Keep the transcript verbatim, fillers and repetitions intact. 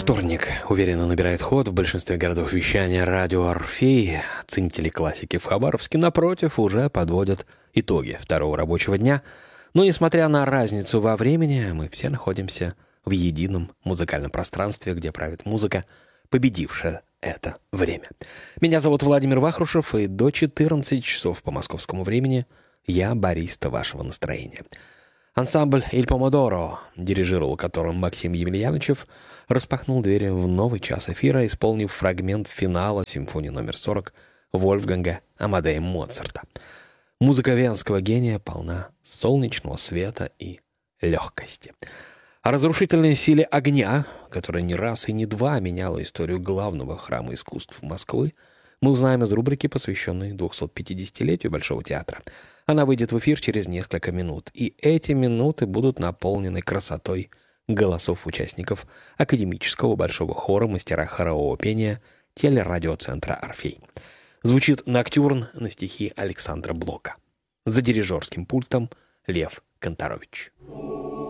Вторник уверенно набирает ход в большинстве городов вещания радио «Орфей». Ценители классики в Хабаровске, напротив, уже подводят итоги второго рабочего дня. Но, несмотря на разницу во времени, мы все находимся в едином музыкальном пространстве, где правит музыка, победившая это время. Меня зовут Владимир Вахрушев, и до четырнадцати часов по московскому времени я бариста вашего настроения. Ансамбль «Иль Помодоро», дирижировал которым Максим Емельяничев, распахнул двери в новый час эфира, исполнив фрагмент финала симфонии номер сорок Вольфганга Амадея Моцарта. Музыка венского гения полна солнечного света и легкости. О разрушительной силе огня, которая не раз и не два меняла историю главного храма искусств Москвы, мы узнаем из рубрики, посвященной двухсотпятидесятилетию Большого театра. Она выйдет в эфир через несколько минут, и эти минуты будут наполнены красотой голосов участников академического большого хора мастера хорового пения телерадиоцентра «Орфей». Звучит ноктюрн на стихи Александра Блока. За дирижерским пультом Лев Конторович.